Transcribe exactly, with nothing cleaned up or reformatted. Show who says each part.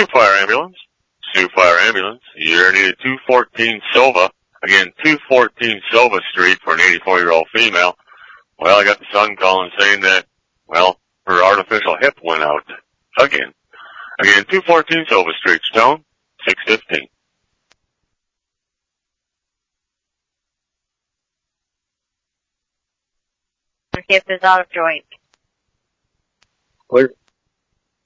Speaker 1: Sioux Fire Ambulance. Sioux Fire Ambulance. You're needed two fourteen Silva. Again, two fourteen Silva Street for an eighty-four-year-old female. Well, I got the son calling saying that, well, her artificial hip went out. Again. Again, two fourteen Silva Street, Stone, six fifteen.
Speaker 2: Her hip is out of joint.
Speaker 3: Clear.